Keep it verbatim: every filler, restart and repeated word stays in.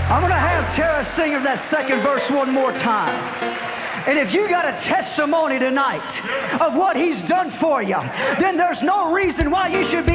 I'm going to have Tara sing of that second verse one more time. And if you got a testimony tonight of what he's done for you, then there's no reason why you should be